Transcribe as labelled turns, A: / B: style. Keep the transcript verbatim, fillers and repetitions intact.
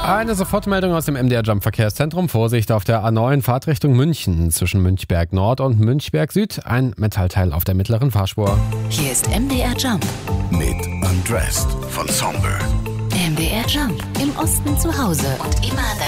A: Eine Sofortmeldung aus dem M D R Jump Verkehrszentrum. Vorsicht auf der A neun Fahrtrichtung München zwischen Münchberg Nord und Münchberg Süd. Ein Metallteil auf der mittleren Fahrspur.
B: Hier ist M D R Jump
C: mit Undressed von Songbird.
B: M D R Jump. Im Osten zu Hause und immer